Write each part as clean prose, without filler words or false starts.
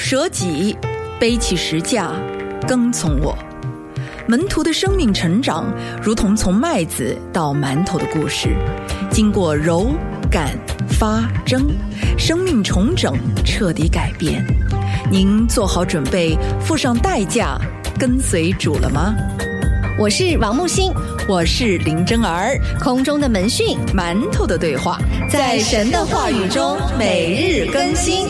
舍己，背起十架，跟从我。门徒的生命成长如同从麦子到馒头的故事，经过揉、擀、发、蒸，生命重整，彻底改变。您做好准备，付上代价，跟随主了吗？ 我是王木星， 我是林真儿。 空中的门讯， 馒头的对话， 在神的话语中每日更新。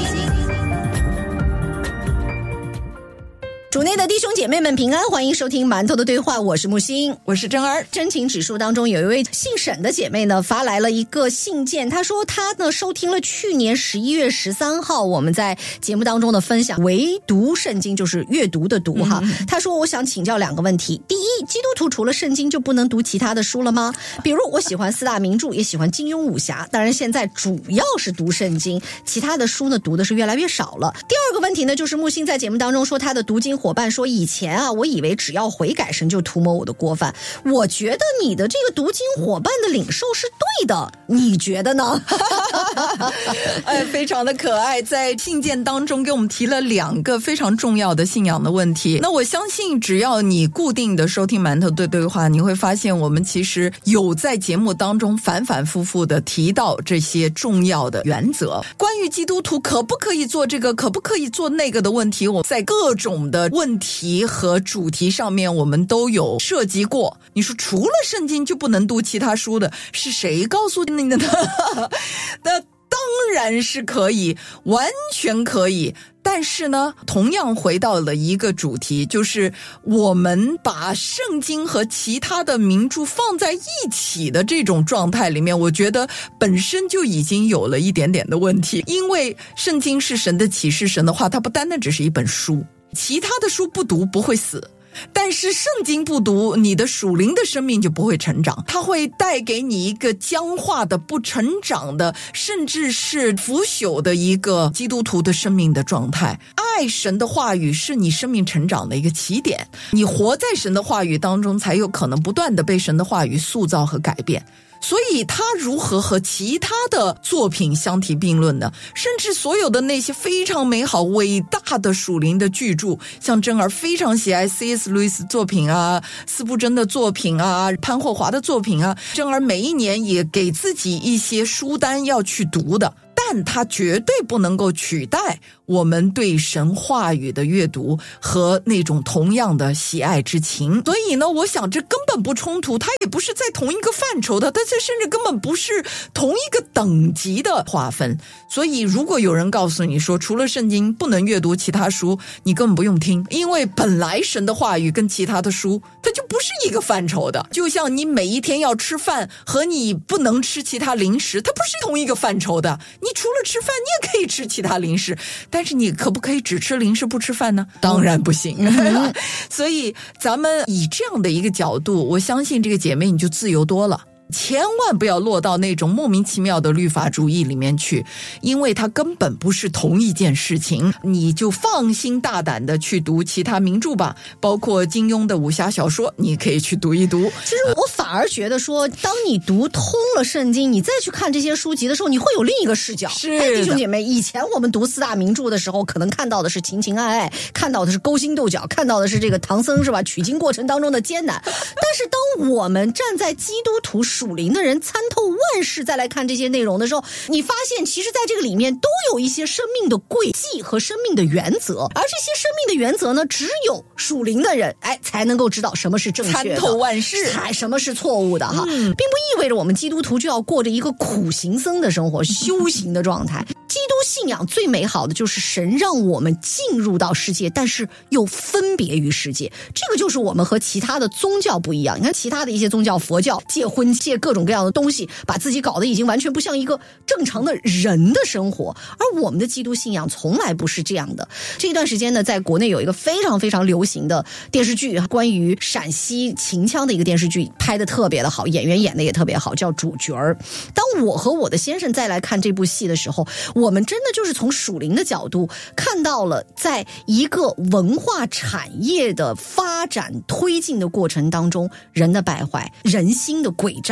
主内的弟兄姐妹们平安，欢迎收听馒头的对话，我是木星， 我是真儿。 真情指数当中有一位姓沈的姐妹呢发来了一个信件，她说她呢收听了去年11月13号我们在节目当中的分享唯读圣经，就是阅读的读哈。她说我想请教2个问题。第一，基督徒除了圣经就不能读其他的书了吗？比如我喜欢4大名著，也喜欢金庸武侠，当然现在主要是读圣经，其他的书呢读的是越来越少了。第二个问题呢，就是木星在节目当中说他的读经伙伴说，以前啊我以为只要悔改神就涂抹我的过犯，我觉得你的这个读经伙伴的领受是对的，你觉得呢？ 非常的可爱，在信件当中给我们提了2个非常重要的信仰的问题。那我相信只要你固定的收听馒头的对话，你会发现我们其实有在节目当中反反复复的提到这些重要的原则。关于基督徒可不可以做这个，可不可以做那个的问题，我在各种的问题和主题上面我们都有涉及过。你说除了圣经就不能读其他书的，是谁告诉你的呢？那当然是可以，完全可以。但是呢，同样回到了一个主题，就是我们把圣经和其他的名著放在一起的这种状态里面，我觉得本身就已经有了一点点的问题。因为圣经是神的启示，神的话，它不单单只是一本书，其他的书不读不会死，但是圣经不读，你的属灵的生命就不会成长，它会带给你一个僵化的、不成长的，甚至是腐朽的一个基督徒的生命的状态。爱神的话语是你生命成长的一个起点，你活在神的话语当中，才有可能不断的被神的话语塑造和改变。所以他如何和其他的作品相提并论呢？甚至所有的那些非常美好伟大的属灵的巨著，像真儿非常喜爱 C.S. 路易斯作品啊，斯布真的作品啊，潘霍华的作品啊，真儿每一年也给自己一些书单要去读的，但它绝对不能够取代我们对神话语的阅读和那种同样的喜爱之情。所以呢，我想这根本不冲突，它也不是在同一个范畴的，它这甚至根本不是同一个等级的划分。所以如果有人告诉你说除了圣经不能阅读其他书，你根本不用听，因为本来神的话语跟其他的书它就不是一个范畴的。就像你每一天要吃饭和你不能吃其他零食，它不是同一个范畴的。你除了吃饭你也可以吃其他零食，但是你可不可以只吃零食不吃饭呢？当然不行。所以咱们以这样的一个角度，我相信这个姐妹你就自由多了，千万不要落到那种莫名其妙的律法主义里面去，因为它根本不是同一件事情。你就放心大胆的去读其他名著吧，包括金庸的武侠小说你可以去读一读。 其实我反而觉得说，当你读通了圣经，你再去看这些书籍的时候，你会有另一个视角。 是弟兄姐妹，以前我们读4大名著的时候，可能看到的是情情爱爱，看到的是勾心斗角，看到的是这个唐僧是吧取经过程当中的艰难。但是当我们站在基督徒属灵的人参透万事再来看这些内容的时候，你发现其实在这个里面都有一些生命的轨迹和生命的原则，而这些生命的原则呢，只有属灵的人才能够知道什么是正确的， 参透万事， 什么是错误的哈，并不意味着我们基督徒就要过着一个苦行僧的生活，修行的状态。基督信仰最美好的就是神让我们进入到世界，但是又分别于世界，这个就是我们和其他的宗教不一样。你看其他的一些宗教，佛教戒婚戒各种各样的东西，把自己搞得已经完全不像一个正常的人的生活，而我们的基督信仰从来不是这样的。这一段时间呢，在国内有一个非常非常流行的电视剧，关于陕西秦腔的一个电视剧，拍得特别的好，演员演的也特别好，叫主角儿。当我和我的先生再来看这部戏的时候，我们真的就是从属灵的角度看到了在一个文化产业的发展推进的过程当中，人的败坏，人心的诡诈，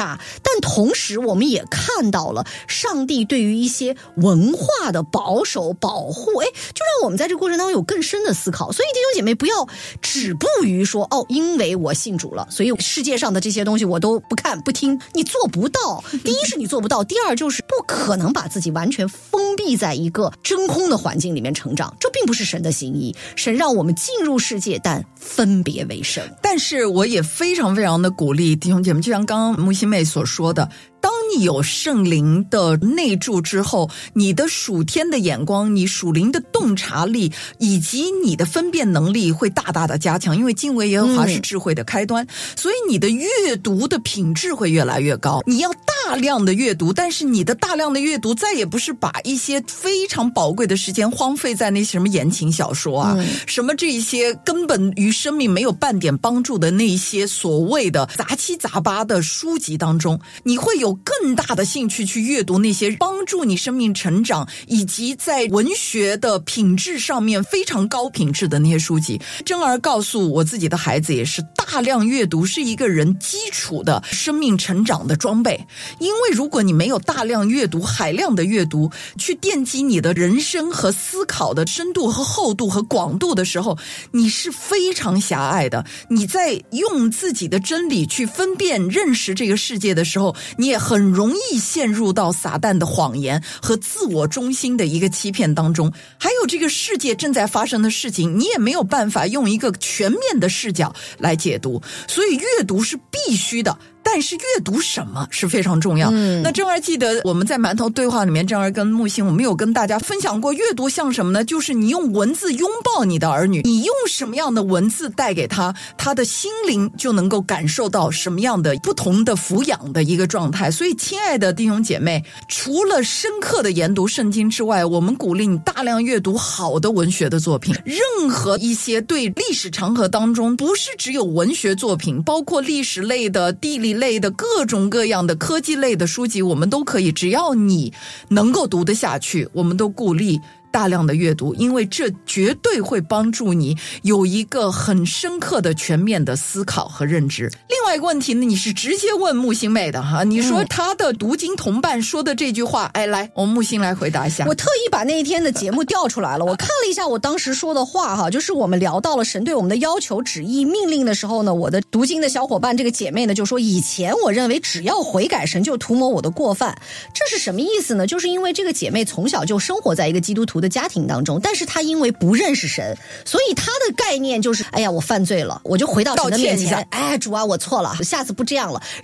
大，但同时我们也看到了上帝对于一些文化的保守保护，就让我们在这个过程当中有更深的思考。所以弟兄姐妹不要止步于说因为我信主了，所以世界上的这些东西我都不看不听，你做不到。第一是你做不到，第二就是不可能把自己完全封闭在一个真空的环境里面成长，这并不是神的心意。神让我们进入世界，但分别为圣。 但是我也非常非常的鼓励弟兄姐妹，就像刚刚木心妹所说的，当你有圣灵的内住之后，你的属天的眼光，你属灵的洞察力以及你的分辨能力会大大的加强，因为敬畏耶和华是智慧的开端，所以你的阅读的品质会越来越高。你要大量的阅读，但是你的大量的阅读再也不是把一些非常宝贵的时间荒废在那些什么言情小说啊，什么这些根本于生命没有半点帮助的那些所谓的杂七杂八的书籍当中，你会有更大的兴趣去阅读那些帮助你生命成长以及在文学的品质上面非常高品质的那些书籍。珍儿告诉我自己的孩子也是，大量阅读是一个人基础的生命成长的装备。因为如果你没有大量阅读、海量的阅读去奠基你的人生和思考的深度和厚度和广度的时候，你是非常狭隘的。你在用自己的真理去分辨认识这个世界的时候，你也很容易陷入到撒旦的谎言和自我中心的一个欺骗当中。还有这个世界正在发生的事情，你也没有办法用一个全面的视角来解读，所以阅读是必须的。但是阅读什么是非常重要。那珍儿记得我们在馒头对话里面，珍儿跟木星我们有跟大家分享过，阅读像什么呢？就是你用文字拥抱你的儿女，你用什么样的文字带给他，他的心灵就能够感受到什么样的不同的抚养的一个状态。所以亲爱的弟兄姐妹，除了深刻的研读圣经之外，我们鼓励你大量阅读好的文学的作品，任何一些对历史长河当中不是只有文学作品，包括历史类的、地理类的、各种各样的科技类的书籍，我们都可以，只要你能够读得下去，我们都鼓励大量的阅读，因为这绝对会帮助你有一个很深刻的全面的思考和认知。另外一个问题呢，你是直接问木星妹的哈，你说他的读经同伴说的这句话，来，我们木星来回答一下。 我特意把那一天的节目调出来了，我看了一下我当时说的话哈，就是我们聊到了神对我们的要求、旨意、命令的时候呢，我的读经的小伙伴这个姐妹呢就说，以前我认为只要悔改，神就涂抹我的过犯。这是什么意思呢？就是因为这个姐妹从小就生活在一个基督徒的家庭当中，但是她因为不认识神，所以她的概念就是，我犯罪了，我就回到神的面前，主啊，我错了，下次不这样了。